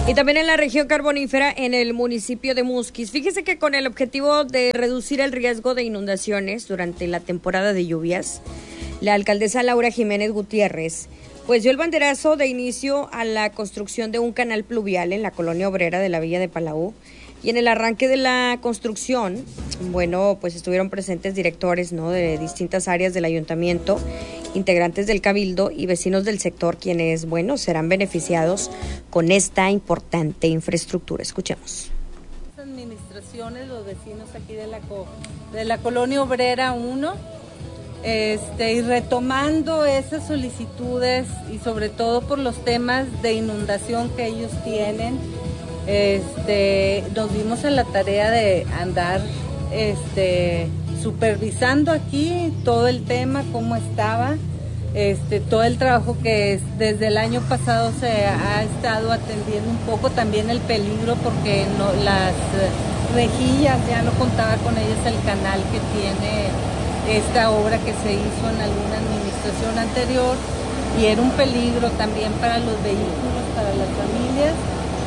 Y también en la región carbonífera, en el municipio de Musquis. Fíjese que con el objetivo de reducir el riesgo de inundaciones durante la temporada de lluvias, la alcaldesa Laura Jiménez Gutiérrez pues dio el banderazo de inicio a la construcción de un canal pluvial en la colonia obrera de la Villa de Palau. Y en el arranque de la construcción, bueno, pues estuvieron presentes directores, ¿no?, de distintas áreas del ayuntamiento, integrantes del cabildo y vecinos del sector, quienes, bueno, serán beneficiados con esta importante infraestructura. Escuchemos. Las administraciones, los vecinos aquí de la colonia obrera 1, y retomando esas solicitudes y sobre todo por los temas de inundación que ellos tienen, nos dimos a la tarea de andar supervisando aquí todo el tema, cómo estaba, todo el trabajo que desde el año pasado se ha estado atendiendo un poco, también el peligro porque las rejillas ya no contaba con ellas el canal que tiene esta obra que se hizo en alguna administración anterior y era un peligro también para los vehículos, para las familias.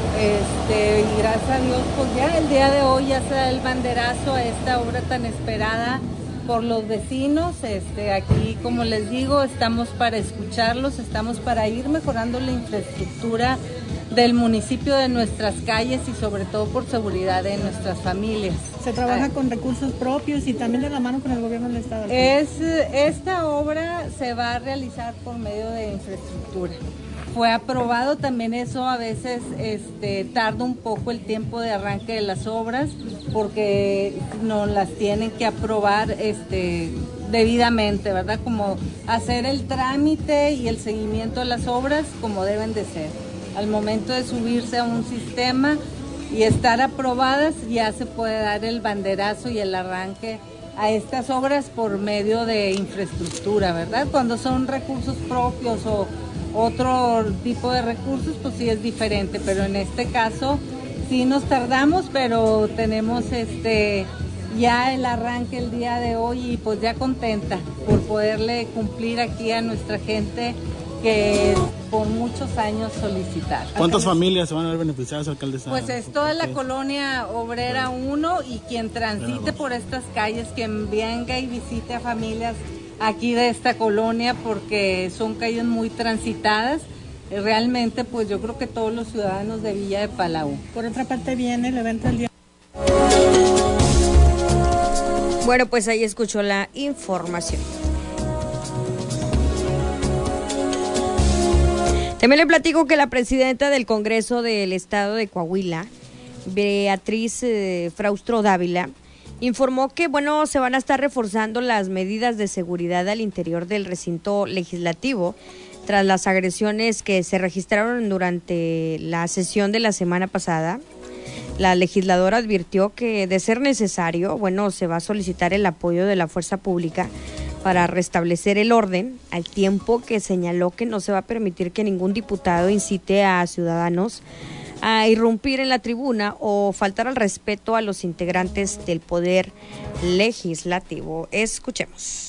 Y gracias a Dios, pues ya el día de hoy ya se da el banderazo a esta obra tan esperada por los vecinos. Aquí, como les digo, estamos para escucharlos, estamos para ir mejorando la infraestructura del municipio, de nuestras calles y sobre todo por seguridad de nuestras familias. ¿Se trabaja con recursos propios y también de la mano con el gobierno del estado? Esta obra se va a realizar por medio de infraestructura. Fue aprobado, también eso a veces tarda un poco el tiempo de arranque de las obras porque nos las tienen que aprobar debidamente, ¿verdad? Como hacer el trámite y el seguimiento de las obras como deben de ser. Al momento de subirse a un sistema y estar aprobadas, ya se puede dar el banderazo y el arranque a estas obras por medio de infraestructura, ¿verdad? Cuando son recursos propios o otro tipo de recursos, pues sí es diferente, pero en este caso sí nos tardamos, pero tenemos ya el arranque el día de hoy y pues ya contenta por poderle cumplir aquí a nuestra gente que por muchos años solicitar. ¿Cuántas familias se van a ver beneficiadas, alcaldesa? Pues es toda la colonia obrera 1 y quien transite por estas calles, quien venga y visite a familias aquí de esta colonia, porque son calles muy transitadas. Realmente, pues yo creo que todos los ciudadanos de Villa de Palau. Por otra parte viene el evento del día. Bueno, pues ahí escuchó la información. También le platico que la presidenta del Congreso del Estado de Coahuila, Beatriz Fraustro Dávila, informó que, bueno, se van a estar reforzando las medidas de seguridad al interior del recinto legislativo tras las agresiones que se registraron durante la sesión de la semana pasada. La legisladora advirtió que, de ser necesario, bueno, se va a solicitar el apoyo de la fuerza pública para restablecer el orden, al tiempo que señaló que no se va a permitir que ningún diputado incite a ciudadanos a irrumpir en la tribuna o faltar al respeto a los integrantes del Poder Legislativo. Escuchemos.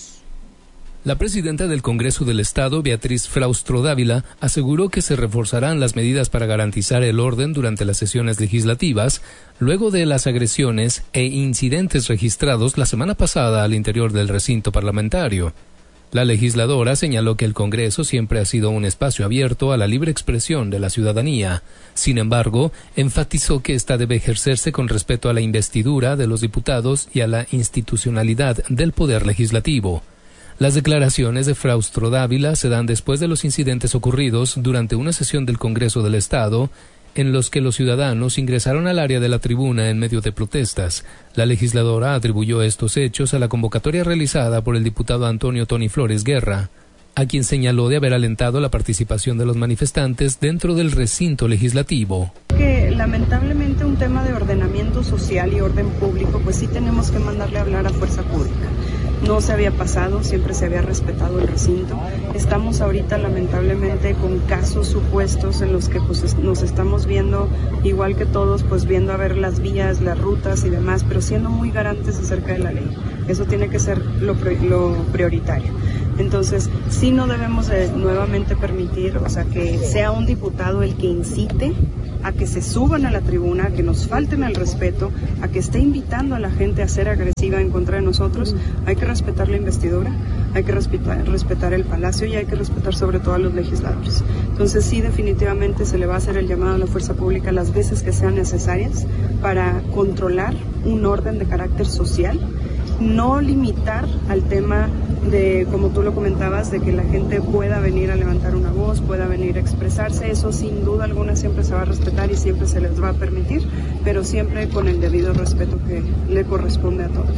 La presidenta del Congreso del Estado, Beatriz Fraustro Dávila, aseguró que se reforzarán las medidas para garantizar el orden durante las sesiones legislativas, luego de las agresiones e incidentes registrados la semana pasada al interior del recinto parlamentario. La legisladora señaló que el Congreso siempre ha sido un espacio abierto a la libre expresión de la ciudadanía. Sin embargo, enfatizó que ésta debe ejercerse con respeto a la investidura de los diputados y a la institucionalidad del Poder Legislativo. Las declaraciones de Fraustro Dávila se dan después de los incidentes ocurridos durante una sesión del Congreso del Estado, en los que los ciudadanos ingresaron al área de la tribuna en medio de protestas. La legisladora atribuyó estos hechos a la convocatoria realizada por el diputado Antonio Tony Flores Guerra, a quien señaló de haber alentado la participación de los manifestantes dentro del recinto legislativo. Que lamentablemente un tema de ordenamiento social y orden público, pues sí tenemos que mandarle a hablar a fuerza pública. No se había pasado, siempre se había respetado el recinto. Estamos ahorita lamentablemente con casos supuestos en los que pues nos estamos viendo, igual que todos, pues viendo a ver las vías, las rutas y demás, pero siendo muy garantes acerca de la ley. Eso tiene que ser lo prioritario. Entonces, sí no debemos nuevamente permitir, o sea, que sea un diputado el que incite a que se suban a la tribuna, a que nos falten al respeto, a que esté invitando a la gente a ser agresiva en contra de nosotros. Hay que respetar la investidura, hay que respetar el Palacio y hay que respetar sobre todo a los legisladores. Entonces sí, definitivamente se le va a hacer el llamado a la fuerza pública las veces que sean necesarias para controlar un orden de carácter social, no limitar al tema de, como tú lo comentabas, de que la gente pueda venir a levantar una voz, pueda venir a expresarse. Eso sin duda alguna siempre se va a respetar y siempre se les va a permitir, pero siempre con el debido respeto que le corresponde a todos.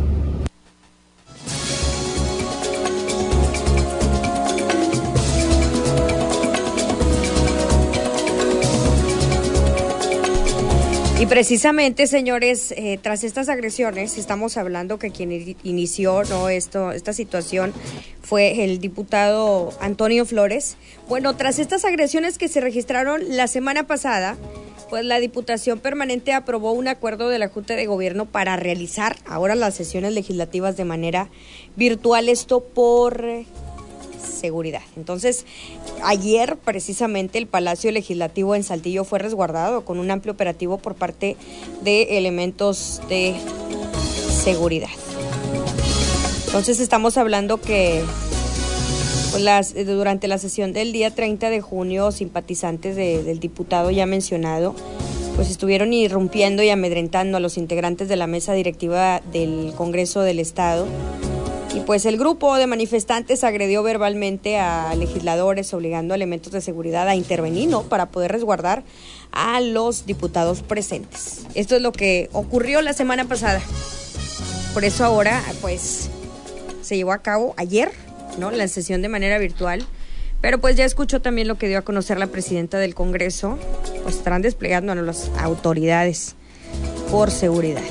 Y precisamente, señores, tras estas agresiones, estamos hablando que quien inició esta situación fue el diputado Antonio Flores. Bueno, tras estas agresiones que se registraron la semana pasada, pues la Diputación Permanente aprobó un acuerdo de la Junta de Gobierno para realizar ahora las sesiones legislativas de manera virtual, esto por seguridad. Entonces, ayer precisamente el Palacio Legislativo en Saltillo fue resguardado con un amplio operativo por parte de elementos de seguridad. Entonces estamos hablando que durante la sesión del día 30 de junio, simpatizantes del diputado ya mencionado, pues estuvieron irrumpiendo y amedrentando a los integrantes de la mesa directiva del Congreso del Estado. Y pues el grupo de manifestantes agredió verbalmente a legisladores, obligando a elementos de seguridad a intervenir, ¿no?, para poder resguardar a los diputados presentes. Esto es lo que ocurrió la semana pasada. Por eso ahora, pues, se llevó a cabo ayer, ¿no?, la sesión de manera virtual. Pero pues ya escuchó también lo que dio a conocer la presidenta del Congreso. Pues estarán desplegando a las autoridades por seguridad.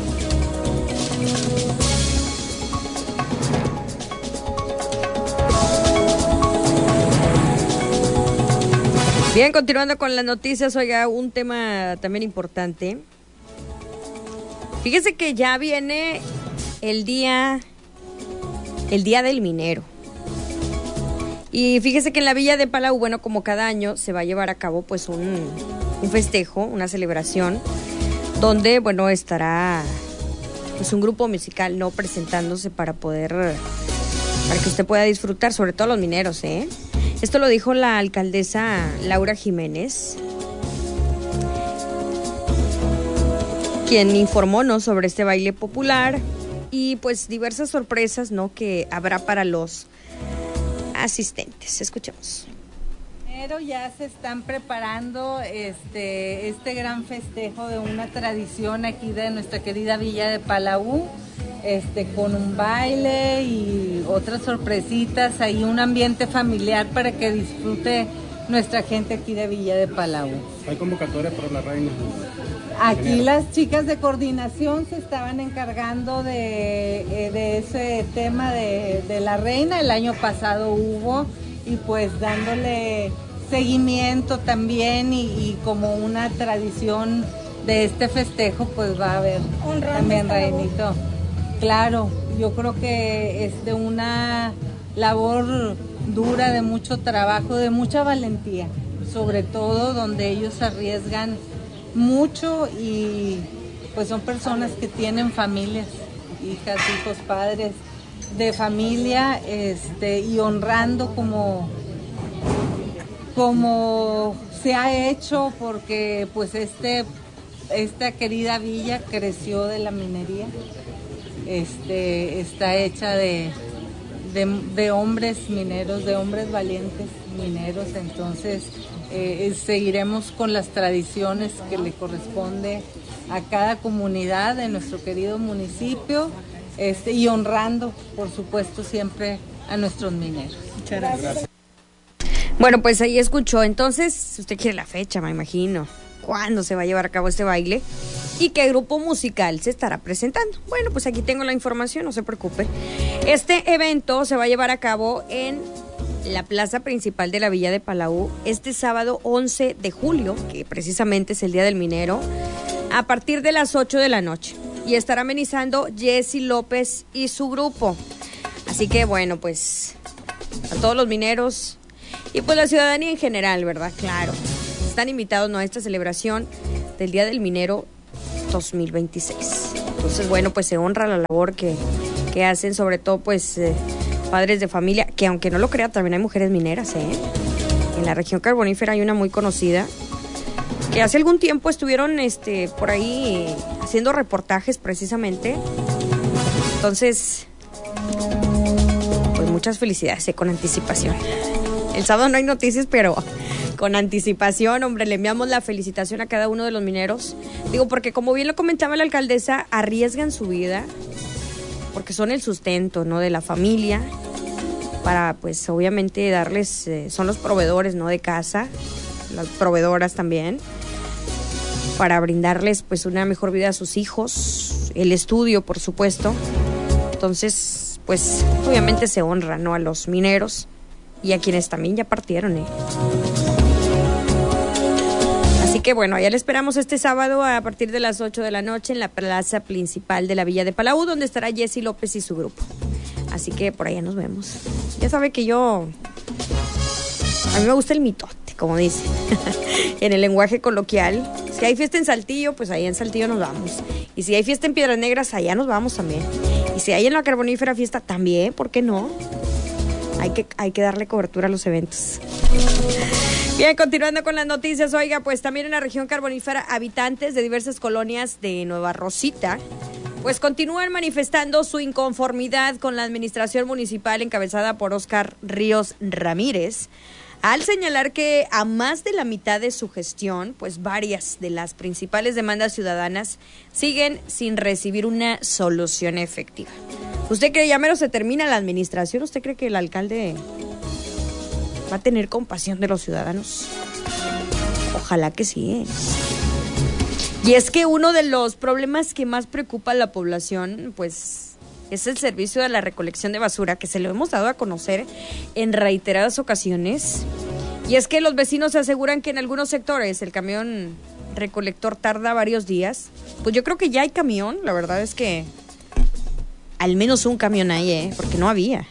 Bien, continuando con las noticias, oiga, un tema también importante. Fíjese que ya viene el día del minero. Y fíjese que en la Villa de Palau, bueno, como cada año, se va a llevar a cabo pues un festejo, una celebración, donde, bueno, estará pues un grupo musical, ¿no?, presentándose para que usted pueda disfrutar, sobre todo los mineros, ¿eh? Esto lo dijo la alcaldesa Laura Jiménez, quien informó, ¿no?, sobre este baile popular y pues diversas sorpresas, ¿no?, que habrá para los asistentes. Escuchemos. Pero ya se están preparando este gran festejo de una tradición aquí de nuestra querida Villa de Palau, con un baile y otras sorpresitas, ahí un ambiente familiar para que disfrute nuestra gente aquí de Villa de Palau. Hay convocatoria para la reina. Aquí las chicas de coordinación se estaban encargando de ese tema de la reina. El año pasado hubo, y pues dándole seguimiento también y como una tradición de este festejo, pues va a haber también reinito. Claro, yo creo que es de una labor dura, de mucho trabajo, de mucha valentía, sobre todo donde ellos arriesgan mucho y pues son personas que tienen familias, hijas, hijos, padres de familia, y honrando como se ha hecho, porque pues esta querida villa creció de la minería. Está hecha de hombres mineros, de hombres valientes mineros. Entonces seguiremos con las tradiciones que le corresponde a cada comunidad de nuestro querido municipio, y honrando, por supuesto, siempre a nuestros mineros. Muchas gracias. Bueno, pues ahí escuchó. Entonces, usted quiere la fecha, me imagino. ¿Cuándo se va a llevar a cabo este baile? ¿Y qué grupo musical se estará presentando? Bueno, pues aquí tengo la información, no se preocupe. Este evento se va a llevar a cabo en la plaza principal de la Villa de Palau este sábado 11 de julio, que precisamente es el Día del Minero, a partir de las 8 de la noche. Y estará amenizando Jessy López y su grupo. Así que, bueno, pues a todos los mineros y pues la ciudadanía en general, ¿verdad? Claro. están invitados, ¿no?, a esta celebración del Día del Minero 2026. Entonces, bueno, pues se honra la labor que hacen, sobre todo, pues, padres de familia, que aunque no lo crea, también hay mujeres mineras, En la región carbonífera hay una muy conocida, que hace algún tiempo estuvieron por ahí haciendo reportajes precisamente. Entonces, pues muchas felicidades, con anticipación. El sábado no hay noticias, pero con anticipación, hombre, le enviamos la felicitación a cada uno de los mineros. Digo, porque como bien lo comentaba la alcaldesa, arriesgan su vida, porque son el sustento, ¿no?, de la familia, para, pues, obviamente darles, son los proveedores, ¿no?, de casa, las proveedoras también, para brindarles, pues, una mejor vida a sus hijos, el estudio, por supuesto. Entonces, pues, obviamente se honra, ¿no?, a los mineros y a quienes también ya partieron, Así que bueno, ya le esperamos este sábado a partir de las 8 de la noche en la plaza principal de la Villa de Palau, donde estará Jessy López y su grupo. Así que por allá nos vemos. Ya sabe que a mí me gusta el mitote, como dice, en el lenguaje coloquial. Si hay fiesta en Saltillo, pues allá en Saltillo nos vamos. Y si hay fiesta en Piedras Negras, allá nos vamos también. Y si hay en la Carbonífera fiesta, también, ¿por qué no? Hay que darle cobertura a los eventos. Bien, continuando con las noticias, oiga, pues también en la región carbonífera, habitantes de diversas colonias de Nueva Rosita, pues continúan manifestando su inconformidad con la administración municipal encabezada por Óscar Ríos Ramírez, al señalar que a más de la mitad de su gestión, pues varias de las principales demandas ciudadanas siguen sin recibir una solución efectiva. ¿Usted cree ya mero se termina la administración? ¿Usted cree que el alcalde va a tener compasión de los ciudadanos? Ojalá que sí. Y es que uno de los problemas que más preocupa a la población, pues, es el servicio de la recolección de basura, que se lo hemos dado a conocer en reiteradas ocasiones. Y es que los vecinos aseguran que en algunos sectores el camión recolector tarda varios días. Pues yo creo que ya hay camión, la verdad es que al menos un camión hay, porque no había.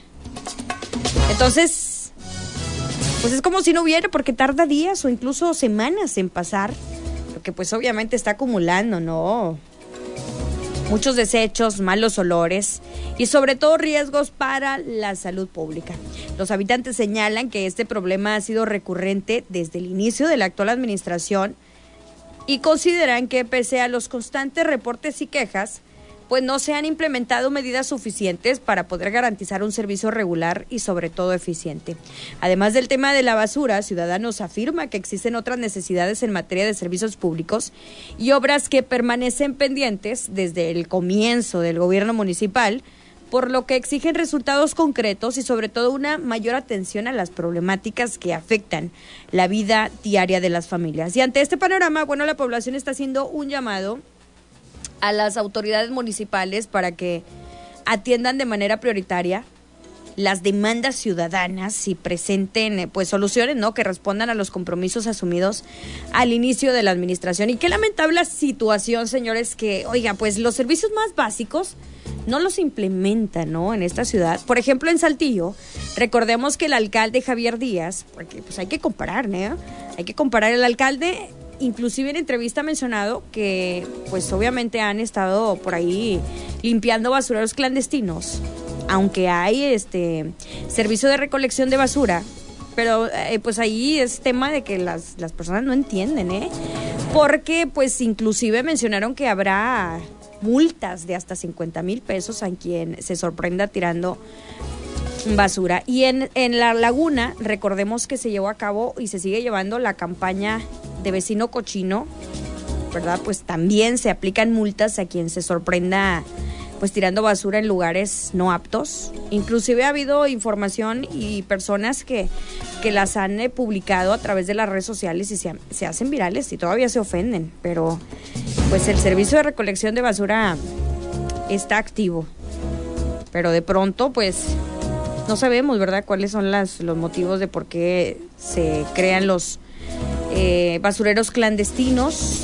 Entonces, pues es como si no hubiera, porque tarda días o incluso semanas en pasar, porque pues obviamente está acumulando, ¿no?, muchos desechos, malos olores y sobre todo riesgos para la salud pública. Los habitantes señalan que este problema ha sido recurrente desde el inicio de la actual administración y consideran que pese a los constantes reportes y quejas, pues no se han implementado medidas suficientes para poder garantizar un servicio regular y sobre todo eficiente. Además del tema de la basura, Ciudadanos afirma que existen otras necesidades en materia de servicios públicos y obras que permanecen pendientes desde el comienzo del gobierno municipal, por lo que exigen resultados concretos y sobre todo una mayor atención a las problemáticas que afectan la vida diaria de las familias. Y ante este panorama, bueno, la población está haciendo un llamado a las autoridades municipales para que atiendan de manera prioritaria las demandas ciudadanas y presenten pues soluciones, ¿no?, que respondan a los compromisos asumidos al inicio de la administración. Y qué lamentable situación, señores, que, oiga, pues los servicios más básicos no los implementan, ¿no?, en esta ciudad. Por ejemplo, en Saltillo, recordemos que el alcalde Javier Díaz, porque pues hay que comparar, ¿no? Hay que comparar. El alcalde, inclusive en entrevista ha mencionado que pues obviamente han estado por ahí limpiando basureros clandestinos, aunque hay servicio de recolección de basura, pero pues ahí es tema de que las personas no entienden, porque pues inclusive mencionaron que habrá multas de hasta 50,000 pesos a quien se sorprenda tirando basura. Y en La Laguna, recordemos que se llevó a cabo y se sigue llevando la campaña de vecino cochino, ¿verdad? Pues también se aplican multas a quien se sorprenda pues tirando basura en lugares no aptos. Inclusive ha habido información y personas que las han publicado a través de las redes sociales y se hacen virales y todavía se ofenden, pero pues el servicio de recolección de basura está activo, pero de pronto pues no sabemos, ¿verdad?, cuáles son los motivos de por qué se crean los basureros clandestinos.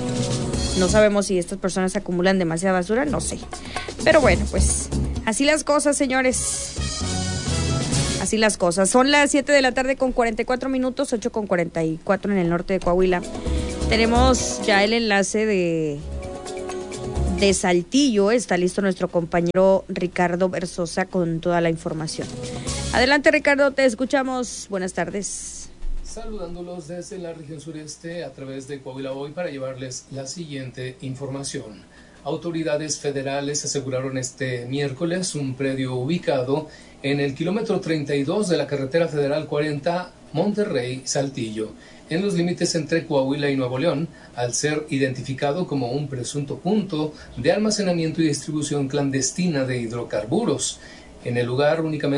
No sabemos si estas personas acumulan demasiada basura, no sé. Pero bueno, pues así las cosas, señores. así las cosas. Son las 7 de la tarde con 44 minutos, 8 con 44 en el norte de Coahuila. Tenemos ya el enlace de Saltillo. Está listo nuestro compañero Ricardo Berzosa con toda la información. Adelante, Ricardo, te escuchamos. Buenas tardes. Saludándolos desde la región sureste a través de Coahuila Hoy para llevarles la siguiente información. Autoridades federales aseguraron este miércoles un predio ubicado en el kilómetro 32 de la carretera federal 40 Monterrey-Saltillo, en los límites entre Coahuila y Nuevo León, al ser identificado como un presunto punto de almacenamiento y distribución clandestina de hidrocarburos. En el lugar únicamente